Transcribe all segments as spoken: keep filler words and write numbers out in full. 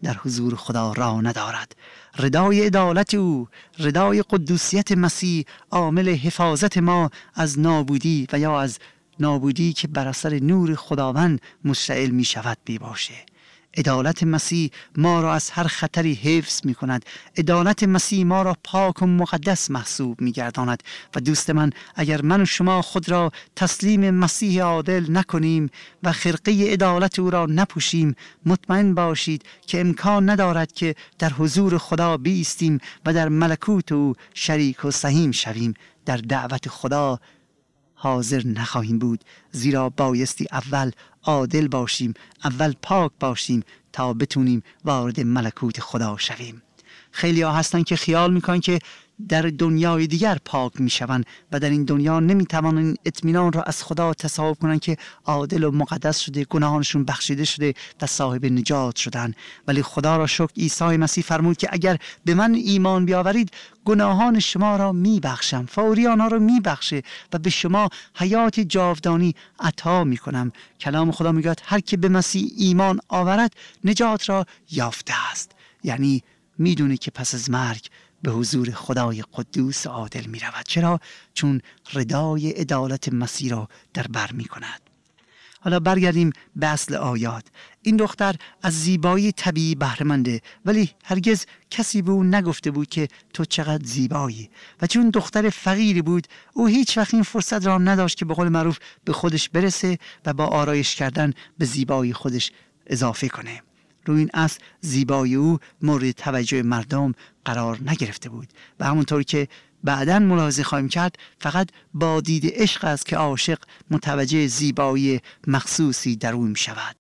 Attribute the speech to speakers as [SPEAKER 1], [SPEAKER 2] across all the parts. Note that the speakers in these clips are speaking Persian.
[SPEAKER 1] در حضور خدا راه ندارد. ردای عدالت او، ردای قدوسیت مسیح عامل حفاظت ما از نابودی و یا از نابودی که بر اثر نور خداوند مشتعل می شود می باشه. عدالت مسیح ما را از هر خطری حفظ می کند. عدالت مسیح ما را پاک و مقدس محسوب می گرداند. و دوست من، اگر من و شما خود را تسلیم مسیح عادل نکنیم و خرقه عدالت او را نپوشیم، مطمئن باشید که امکان ندارد که در حضور خدا بیستیم و در ملکوت او شریک و سهیم شویم. در دعوت خدا حاضر نخواهیم بود، زیرا بایستی اول عادل باشیم، اول پاک باشیم تا بتونیم وارد ملکوت خدا شویم. خیلی ها هستن که خیال میکنن که در دنیای دیگر پاک میشون و در این دنیا نمیتوانن اطمینان را از خدا تصور کنن که عادل و مقدس شده، گناهانشون بخشیده شده و صاحب نجات شدن. ولی خدا را شکر عیسی مسیح فرمود که اگر به من ایمان بیاورید گناهان شما را میبخشم، فوری آنها را میبخشه و به شما حیات جاودانی عطا میکنم. کلام خدا میگه هر که به مسیح ایمان آورد نجات را یافته است. یعنی میدونه که پس از مرگ به حضور خدای قدوس عادل می رود. چرا؟ چون ردای عدالت مسیح را در بر می کند. حالا برگردیم به اصل آیات. این دختر از زیبایی طبیعی بهره منده، ولی هرگز کسی به او نگفته بود که تو چقدر زیبایی. و چون دختر فقیری بود، او هیچ وقت این فرصت را نداشت که به قول معروف به خودش برسه و با آرایش کردن به زیبایی خودش اضافه کنه. روی این اصل زیبایی او مورد توجه مردم قرار نگرفته بود و همونطور که بعداً ملاحظه خواهیم کرد فقط با دید عشق است که عاشق متوجه زیبایی مخصوصی در او می شود.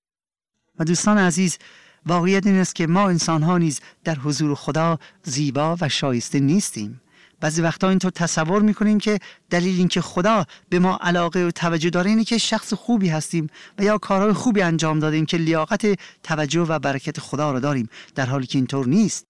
[SPEAKER 1] و دوستان عزیز، واقعیت این است که ما انسان‌ها نیز در حضور خدا زیبا و شایسته نیستیم. بعضی وقتا اینطور تصور میکنیم که دلیل این که خدا به ما علاقه و توجه داره اینه که شخص خوبی هستیم و یا کارهای خوبی انجام دادیم که لیاقت توجه و برکت خدا را داریم، در حالی که اینطور نیست.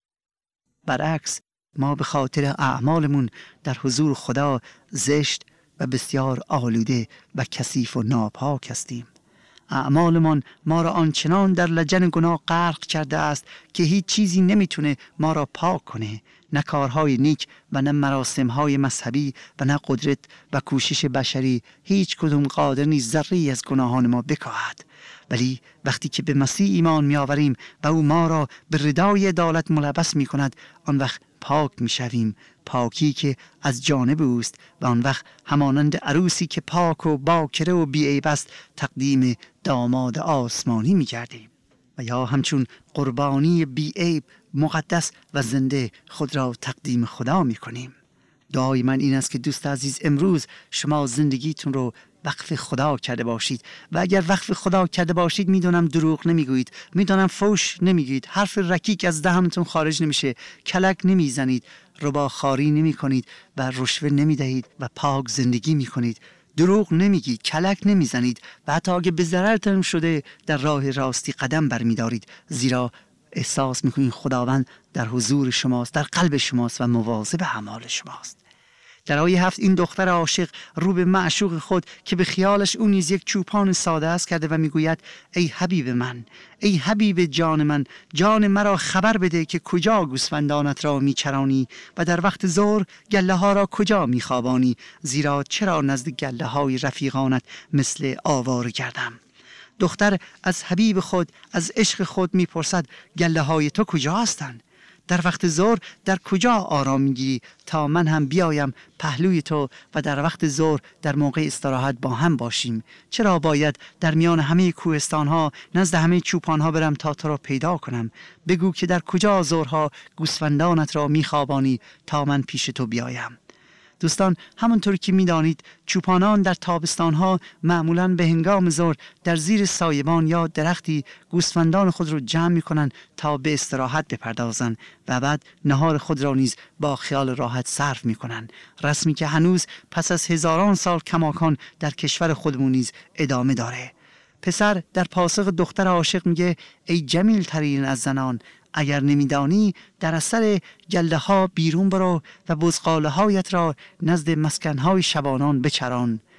[SPEAKER 1] برعکس، ما به خاطر اعمالمون در حضور خدا زشت و بسیار آلوده و کثیف و ناپاک هستیم. اعمالمان ما را آنچنان در لجن گناه غرق کرده است که هیچ چیزی نمیتونه ما را پاک کنه، نه کارهای نیک و نه مراسمهای مذهبی و نه قدرت و کوشش بشری، هیچ کدوم قادر نیست ذره‌ای از گناهان ما بکاهد. ولی وقتی که به مسیح ایمان می آوریم و او ما را به ردای عدالت ملبس می کند، آن وقت پاک می شویم، پاکی که از جانب اوست، و آن وقت همانند عروسی که پاک و باکره و بی‌عیب است تقدیم داماد آسمانی می گردیم و یا همچون قربانی بی‌عیب، مقدس و زنده خود را تقدیم خدا می کنیم. دعای من این است که دوست عزیز امروز شما زندگیتون رو وقف خدا کرده باشید و اگر وقف خدا کرده باشید میدونم دروغ نمیگویید، میدونم فوش نمیگید، حرف رکیک از دهنتون خارج نمیشه، کلک نمیزنید، رباخاری نمی کنید و رشوه نمیدهید و پاک زندگی میکنید، دروغ نمیگید، کلک نمیزنید و حتی اگه به ضررتون شده در راه راستی قدم برمیدارید، زیرا احساس میکنید خداوند در حضور شماست، در قلب شماست و مواظب اعمال شماست. در آیه هفت این دختر عاشق رو به معشوق خود که به خیالش اون نیز یک چوپان ساده است کرده و میگوید ای حبیب من، ای حبیب جان من، جان مرا خبر بده که کجا گوسفندانت را میچرانی و در وقت ظهر گله ها را کجا میخوابانی، زیرا چرا نزد گله های رفیقانت مثل آواره کردم. دختر از حبیب خود، از عشق خود میپرسد گله های تو کجا هستند؟ در وقت ظهر در کجا آرام میگیری تا من هم بیایم پهلوی تو و در وقت ظهر در موقع استراحت با هم باشیم؟ چرا باید در میان همه کوهستان ها نزد همه چوپان ها برم تا تو را پیدا کنم؟ بگو که در کجا ظهرها گوسفندانت را میخوابانی تا من پیش تو بیایم. دوستان، همونطور که میدانید چوپانان در تابستانها معمولاً به هنگام ظهر در زیر سایبان یا درختی گوسفندان خود را جمع میکنن تا به استراحت بپردازند و بعد نهار خود را نیز با خیال راحت صرف میکنن، رسمی که هنوز پس از هزاران سال کماکان در کشور خودمون نیز ادامه داره. پسر در پاسخ دختر عاشق میگه ای جمیل ترین از زنان، اگر نمیدانی در اثر گله ها بیرون برو و بزغاله هایت را نزد مسکن های شبانان بچران.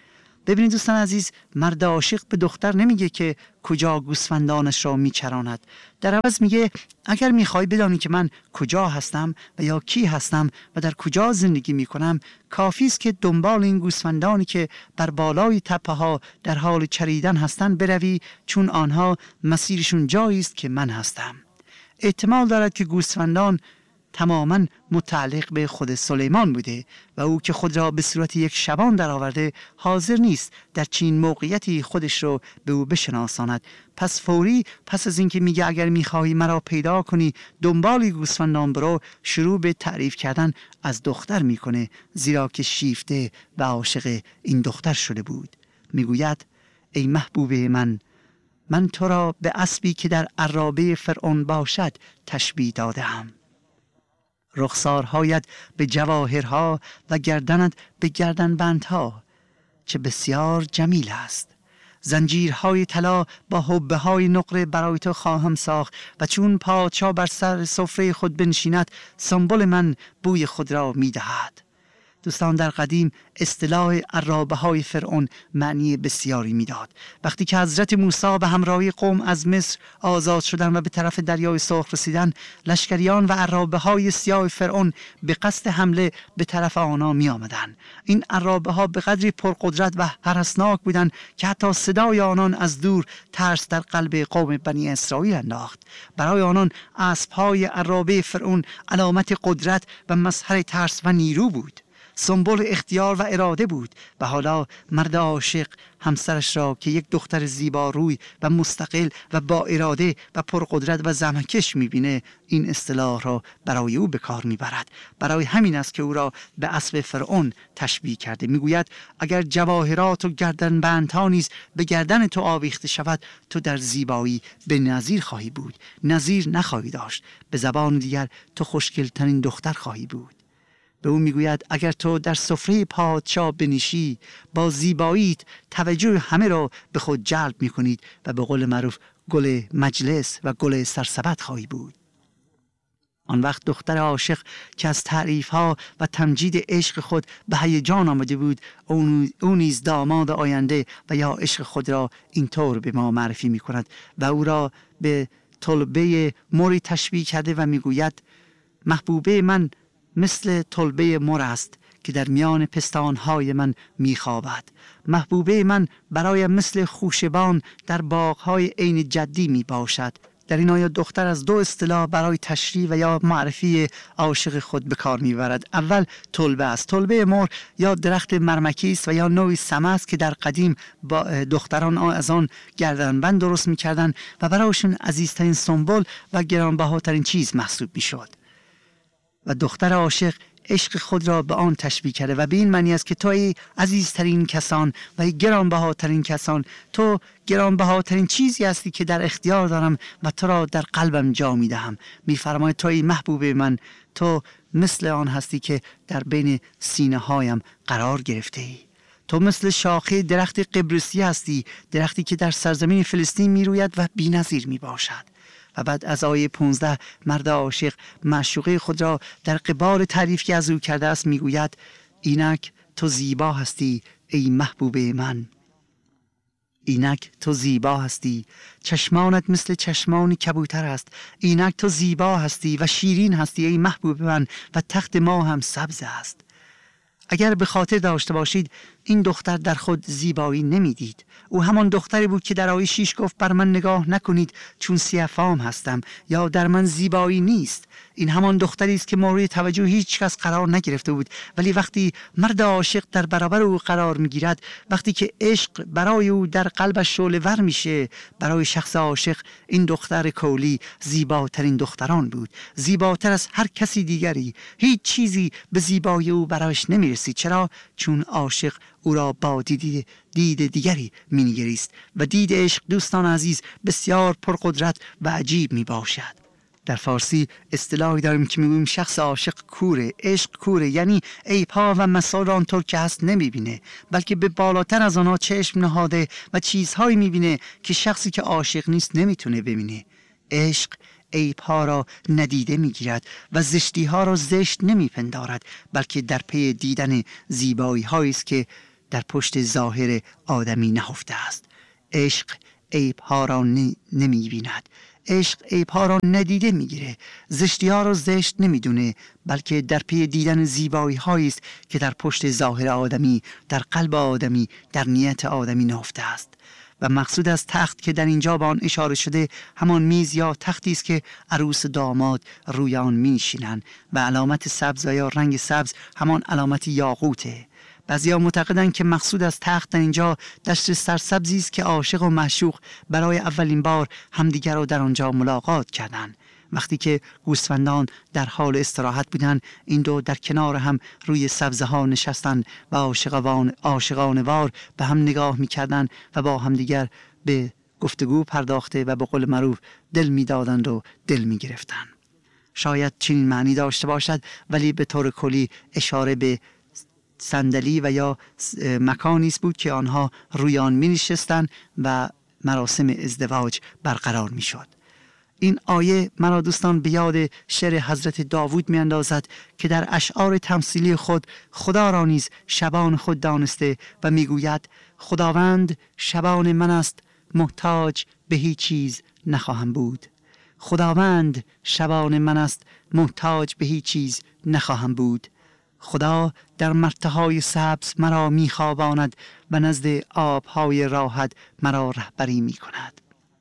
[SPEAKER 1] ببینید دوستان عزیز، مرد عاشق به دختر نمیگه که کجا گوسفندانش را میچراند، در عوض میگه اگر میخوای بدانی که من کجا هستم و یا کی هستم و در کجا زندگی میکنم، کافی است که دنبال این گوسفندانی که بر بالای تپه ها در حال چریدن هستند بروی، چون آنها مسیرشون جایی است که من هستم. احتمال دارد که گوسفندان تماما متعلق به خود سلیمان بوده و او که خود را به صورت یک شبان درآورده حاضر نیست در چین موقعیتی خودش رو به او بشناساند. پس فوری پس از اینکه میگه اگر میخواهی مرا پیدا کنی دنبال گوسفندان برو، شروع به تعریف کردن از دختر میکنه، زیرا که شیفته و عاشق این دختر شده بود. میگوید ای محبوب من، من تو را به اسبی که در عرابه فرعون باشد تشبیه دادم. رخسارهایت به جواهرها و گردنت به گردنبندها، چه بسیار جمیل است. زنجیرهای طلا با حبه های نقره برای تو خواهم ساخت و چون پادشاه بر سر سفره خود بنشیند، سنبل من بوی خود را میدهد. دوستان، در قدیم اصطلاح عرابه های فرعون معنی بسیاری میداد. وقتی که حضرت موسی به همراهی قوم از مصر آزاد شدند و به طرف دریای سرخ رسیدند، لشکریان و عرابه های سیاه فرعون به قصد حمله به طرف آنها می آمدند. این عرابه ها به قدری پرقدرت و هرسناک بودند که حتی صدای آنان از دور ترس در قلب قوم بنی اسرائیل انداخت. برای آنان اسب‌های عرابه فرعون علامت قدرت و مظهر ترس و نیرو بود، سمبل اختیار و اراده بود. و حالا مرد عاشق همسرش را که یک دختر زیبا روی و مستقل و با اراده و پرقدرت و زحمتکش میبینه، این اصطلاح را برای او به کار میبرد. برای همین است که او را به اسب فرعون تشبیه کرده. میگوید اگر جواهرات و گردنبندها نیز به گردن تو آویخته شود، تو در زیبایی به نظیر خواهی بود، نظیر نخواهی داشت. به زبان دیگر تو خوشگلترین دختر خواهی بود. به او میگوید اگر تو در سفره پادشاه بنشی، با زیباییت توجه همه را به خود جلب میکنید و به قول معروف گل مجلس و گل سرسبد خواهی بود. آن وقت دختر عاشق که از تعریفها و تمجید عشق خود به هیجان آمده بود، او نیز داماد آینده و یا عشق خود را اینطور به ما معرفی میکند و او را به طلبه موری تشبیه کرده و میگوید محبوبه من مثل طلبه مر است که در میان پستانهای من میخوابد. محبوبه من برایم مثل خوشبان در باغهای عین جدی می باشد. در این آیه دختر از دو اصطلاح برای تشریح و یا معرفی عاشق خود به کار میبرد. اول طلبه است. طلبه مر یا درخت مرمکی است و یا نوعی سمه است که در قدیم با دختران از آن گردنبند درست میکردند و برایشون عزیزترین سنبل و گرانبهاترین چیز محسوب میشد. و دختر عاشق عشق خود را به آن تشبیه کرده و به این معنی است که تو ای عزیزترین کسان و ای گرانبهاترین کسان، تو گرانبهاترین چیزی هستی که در اختیار دارم و تو را در قلبم جا می دهم. می فرماید تو ای محبوب من، تو مثل آن هستی که در بین سینه هایم قرار گرفته ای. تو مثل شاخه درخت قبرسی هستی، درختی که در سرزمین فلسطین می روید و بی نظیر می باشد. و بعد از آیه پانزده مرد عاشق معشوقه خود را در قبال تعریف که از او کرده است میگوید اینک تو زیبا هستی ای محبوب من، اینک تو زیبا هستی، چشمانت مثل چشمان کبوتر است، اینک تو زیبا هستی و شیرین هستی ای محبوب من و تخت ما هم سبز است. اگر به خاطر داشته باشید این دختر در خود زیبایی نمیدید. او همان دختری بود که در آیه شش گفت بر من نگاه نکنید چون سیه فام هستم یا در من زیبایی نیست. این همان دختری است که مورد توجه هیچ کس قرار نگرفته بود، ولی وقتی مرد عاشق در برابر او قرار میگیرد، وقتی که عشق برای او در قلبش شعله ور میشه، برای شخص عاشق این دختر کولی زیباترین دختران بود، زیباتر از هر کسی دیگری. هیچ چیزی به زیبایی او برایش نمیرسید. چرا؟ چون عاشق او را با دید دید دیگری مینگریست و دید عشق دوستان عزیز بسیار پرقدرت و عجیب می باشد. در فارسی اصطلاحی داریم که میگوییم شخص عاشق کوره. عشق کوره یعنی عیب‌ها و مسائل آنطور که هست نمیبینه، بلکه به بالاتر از آنها چشم نهاده و چیزهایی میبینه که شخصی که عاشق نیست نمیتونه ببینه. عشق عیب‌ها را ندیده میگیرد و زشتی‌ها را زشت نمیپندارد، بلکه در پی دیدن زیبایی‌هایی است که در پشت ظاهر آدمی نهفته است. عشق عیب‌ها را نمی بیند. عشق عیب‌ها را ندیده میگیره. زشتی‌ها را زشت نمیدونه، بلکه در پی دیدن زیبایی هایی است که در پشت ظاهر آدمی، در قلب آدمی، در نیت آدمی نهفته است. و مقصود از تخت که در اینجا به آن اشاره شده همان میز یا تختی است که عروس و داماد روی آن می‌نشینند و علامت سبز و یا رنگ سبز همان علامت یاقوته. بعضیا معتقدند که مقصود از تخت در اینجا دشت سرسبزی است که عاشق و معشوق برای اولین بار همدیگر را در آنجا ملاقات کردند. وقتی که گوسفندان در حال استراحت بودند، این دو در کنار هم روی سبزه ها نشستند و عاشقان عاشقانه وار به هم نگاه می‌کردند و با همدیگر به گفتگو پرداخته و به قول معروف دل می‌دادند و دل می‌گرفتند. شاید چنین معنی داشته باشد، ولی به طور کلی اشاره به صندلی و یا مکانی است بود که آنها روی آن می‌نشستند و مراسم ازدواج برقرار می‌شد. این آیه مرا دوستان به یاد شعر حضرت داوود می اندازد که در اشعار تمثیلی خود خدا را نیز شبان خود دانسته و می گوید خداوند شبان من است، محتاج به هیچ چیز نخواهم بود. خداوند شبان من است، محتاج به هیچ چیز نخواهم بود. خدا در مرتهای سبز مرا می خواباند و نزد آبهای راحت مرا رهبری می کند.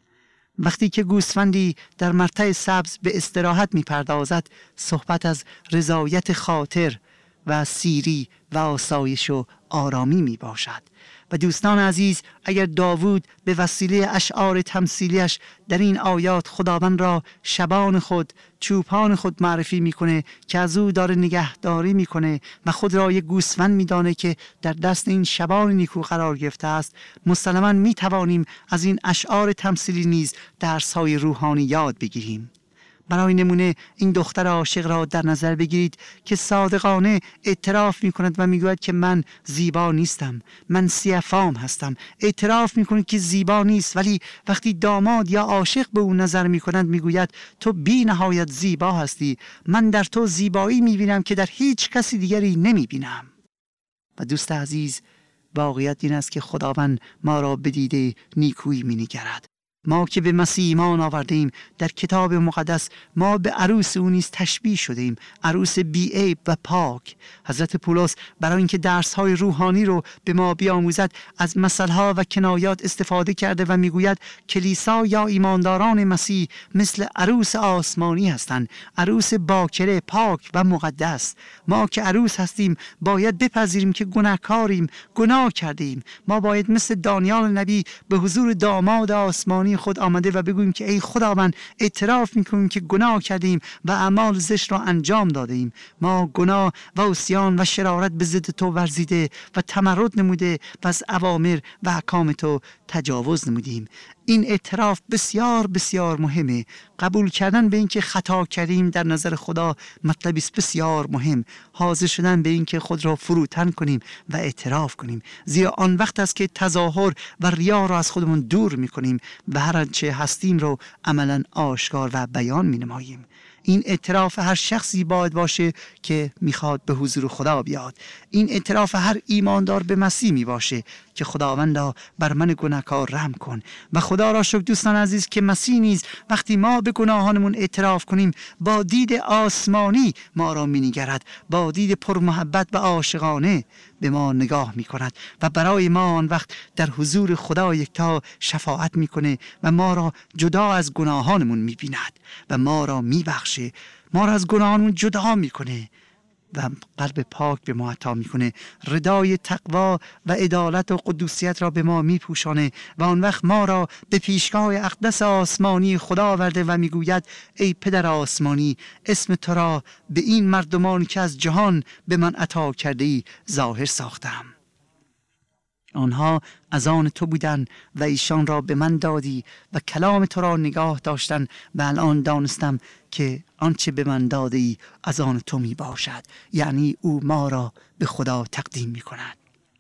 [SPEAKER 1] وقتی که گوسفندی در مرتع سبز به استراحت می پردازد، صحبت از رضایت خاطر و سیری و آسایش و آرامی می باشد. و دوستان عزیز، اگر داوود به وسیله اشعار تمثیلیش در این آیات خداوند را شبان خود، چوپان خود معرفی میکنه که از او داره نگهداری میکنه و خود را یک گوسفند میدانه که در دست این شبان نیکو قرار گرفته است، مسلماً میتوانیم از این اشعار تمثیلی نیز درس‌های روحانی یاد بگیریم. برای نمونه این دختر عاشق را در نظر بگیرید که صادقانه اعتراف می کند و می گوید که من زیبا نیستم، من سیه‌فام هستم. اعتراف می کند که زیبا نیست، ولی وقتی داماد یا عاشق به او نظر می کند می گوید تو بی نهایت زیبا هستی، من در تو زیبایی می بینم که در هیچ کسی دیگری نمی بینم. و دوست عزیز، واقعیت این است که خداوند ما را بدیده نیکویی می نگرد. ما که به مسیح ایمان آوردیم، در کتاب مقدس ما به عروس او نیز تشبیه شدیم، عروس بی عیب و پاک. حضرت پولس برای اینکه درس‌های روحانی رو به ما بیاموزد از مثل‌ها و کنایات استفاده کرده و میگوید کلیسا یا ایمانداران مسیح مثل عروس آسمانی هستند، عروس باکره، پاک و مقدس. ما که عروس هستیم باید بپذیریم که گناهکاریم، گناه کردیم. ما باید مثل دانیال نبی به حضور داماد آسمانی خود آمده و بگوییم که ای خداوند، اعتراف میکنیم که گناه کردیم و اعمال زشت را انجام دادیم. ما گناه و عصیان و شرارت به ضد تو ورزیده و تمرد نموده و از اوامر و احکام تو تجاوز نمودیم. این اعتراف بسیار بسیار مهمه. قبول کردن به اینکه خطا کردیم در نظر خدا مطلبی است بسیار مهم. حاضر شدن به اینکه خود را فروتن کنیم و اعتراف کنیم، زیرا آن وقت است که تظاهر و ریا را از خودمون دور میکنیم و هر آنچه هستیم رو عملا آشکار و بیان مینماییم. این اعتراف هر شخصی باید باشه که میخواد به حضور خدا بیاد. این اعتراف هر ایماندار به مسیح می باشه که خداوندا بر من گناهکار رحم کن. و خدا را شکر دوستان عزیز که مسیح نیز وقتی ما به گناهانمون اعتراف کنیم با دید آسمانی ما را می‌نگرد، با دید پرمحبت و عاشقانه به ما نگاه می‌کند و برای ما آن وقت در حضور خدا یکتا شفاعت می‌کنه و ما را جدا از گناهانمون می‌بیند و ما را می‌بخشه، ما را از گناهانمون جدا می‌کنه و قلب پاک به ما عطا میکنه. ردای تقوا و عدالت و قدوسیت را به ما میپوشانه و آن وقت ما را به پیشگاه اقدس آسمانی خدا آورده و میگوید ای پدر آسمانی، اسم تو را به این مردمان که از جهان به من عطا کرده ای ظاهر ساختم. آنها از آن تو بودن و ایشان را به من دادی و کلام تو را نگاه داشتن و الان دانستم که آنچه به من داده ای از آن تو می باشد. یعنی او ما را به خدا تقدیم می کند.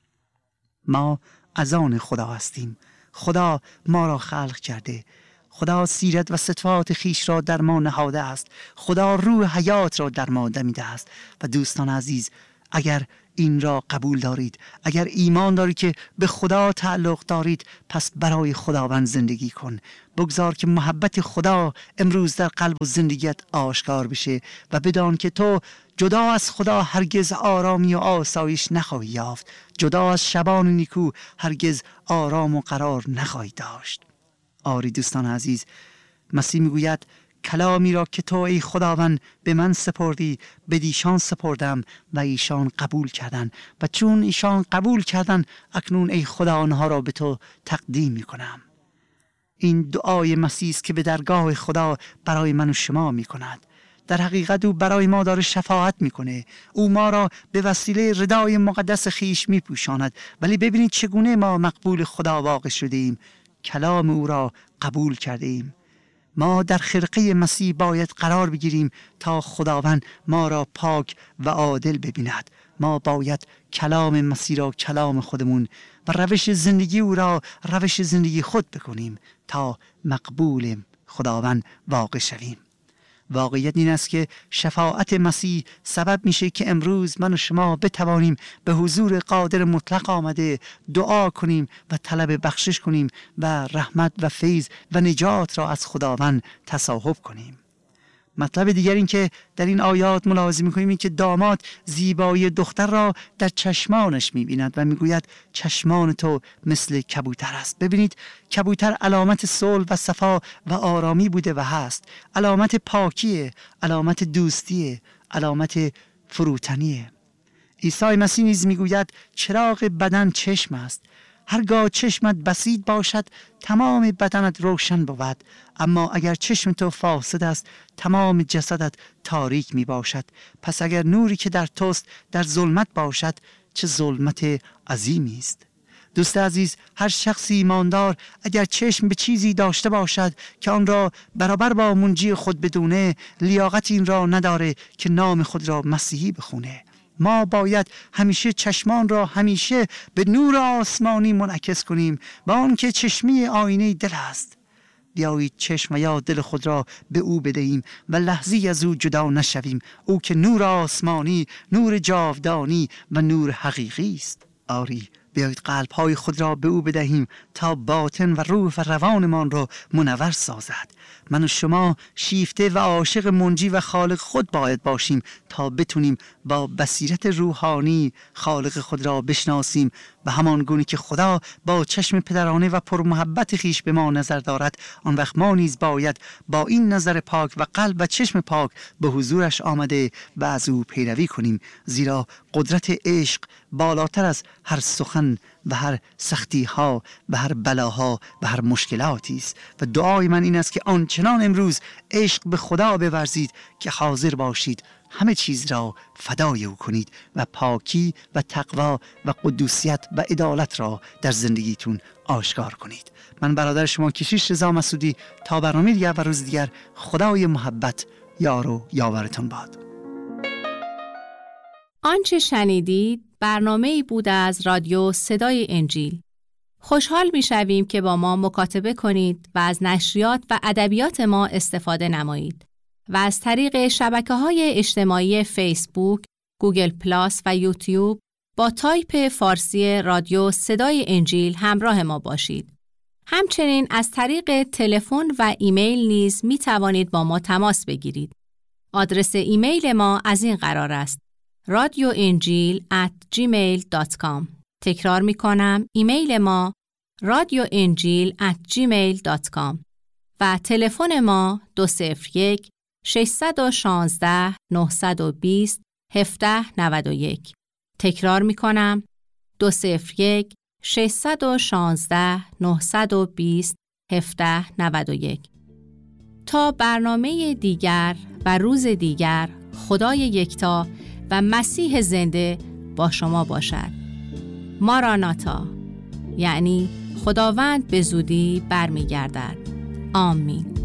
[SPEAKER 1] ما از آن خدا هستیم. خدا ما را خلق کرده. خدا سیرت و صفات خیش را در ما نهاده است. خدا روح حیات را در ما دمیده است. و دوستان عزیز، اگر این را قبول دارید، اگر ایمان دارید که به خدا تعلق دارید، پس برای خداوند زندگی کن. بگذار که محبت خدا امروز در قلب و زندگیت آشکار بشه و بدان که تو جدا از خدا هرگز آرامی و آسایش نخواهی یافت. جدا از شبان نیکو هرگز آرام و قرار نخواهی داشت. آری دوستان عزیز، مسیح میگوید کلامی را که تو ای خداوند به من سپردی به دیشان سپردم و ایشان قبول کردن، و چون ایشان قبول کردن اکنون ای خدا آنها را به تو تقدیم میکنم. این دعای مسیح است که به درگاه خدا برای من و شما میکند. در حقیقت او برای ما داره شفاعت میکنه. او ما را به وسیله ردای مقدس خیش میپوشاند. ولی ببینید چگونه ما مقبول خدا واقع شده ایم. کلام او را قبول کرده ایم. ما در خرقه مسیح باید قرار بگیریم تا خداوند ما را پاک و عادل ببیند. ما باید کلام مسیح را کلام خودمون و روش زندگی او را روش زندگی خود بکنیم تا مقبول خداوند واقع شویم. واقعیت این است که شفاعت مسیح سبب میشه که امروز من و شما بتوانیم به حضور قادر مطلق آمده دعا کنیم و طلب بخشش کنیم و رحمت و فیض و نجات را از خداوند تصاحب کنیم. مطلب دیگر این که در این آیات ملاحظه می‌کنیم این که داماد زیبایی دختر را در چشمانش می‌بیند و می‌گوید چشمان تو مثل کبوتر است. ببینید کبوتر علامت صلح و صفا و آرامی بوده و هست، علامت پاکیه، علامت دوستیه، علامت فروتنیه. عیسی مسیح نیز می‌گوید چراغ بدن چشم است. هرگاه چشمت بسیط باشد تمام بدنت روشن بود، اما اگر چشم تو فاسد است تمام جسدت تاریک می باشد. پس اگر نوری که در توست در ظلمت باشد چه ظلمت عظیمی است. دوست عزیز، هر شخص ایماندار اگر چشم به چیزی داشته باشد که آن را برابر با منجی خود بدونه، لیاقت این را نداره که نام خود را مسیحی بخونه. ما باید همیشه چشمان را همیشه به نور آسمانی منعکس کنیم و آن که چشمی آینه دل است. بیایید چشم و یا دل خود را به او بدهیم و لحظی از او جدا نشویم. او که نور آسمانی، نور جاودانی و نور حقیقی است. آری بیایید قلب‌های خود را به او بدهیم تا باطن و روح و روانمان را منور سازد. من و شما شیفته و عاشق منجی و خالق خود باید باشیم تا بتونیم با بصیرت روحانی خالق خود را بشناسیم و همان گونه که خدا با چشم پدرانه و پرمحبت خیش به ما نظر دارد، آن وقت ما نیز باید با این نظر پاک و قلب و چشم پاک به حضورش آمده و از او پیروی کنیم، زیرا قدرت عشق بالاتر از هر سخن و هر سختی ها و هر بلاها و هر مشکلاتی است. و دعای من این است که آنچنان امروز عشق به خدا بورزید که حاضر باشید همه چیز را فدای او کنید و پاکی و تقوا و قدوسیت و عدالت را در زندگیتون آشکار کنید. من برادر شما کشیش رضا مسعودی، تا برنامه دیگر و روز دیگر، خدای محبت یار و یاورتان باد.
[SPEAKER 2] آنچه شنیدید برنامه‌ای بود از رادیو صدای انجیل. خوشحال می‌شویم که با ما مکاتبه کنید و از نشریات و ادبیات ما استفاده نمایید و از طریق شبکه‌های اجتماعی فیسبوک، گوگل پلاس و یوتیوب با تایپ فارسی رادیو صدای انجیل همراه ما باشید. همچنین از طریق تلفن و ایمیل نیز می توانید با ما تماس بگیرید. آدرس ایمیل ما از این قرار است: رادیو انجیل ات جیمیل دات کام. تکرار می کنم، ایمیل ما رادیو انجیل ات جیمیل دات کام و تلفن ما دو صفر یک ششصد و شانزده نهصد و بیست هفده نود و یک. تکرار می کنم، دو صفر یک ششصد و شانزده نهصد و بیست هفده نود و یک. تا برنامه دیگر و روز دیگر، خدای یکتا و مسیح زنده با شما باشد. ماراناتا، یعنی خداوند به زودی برمیگردد. آمین.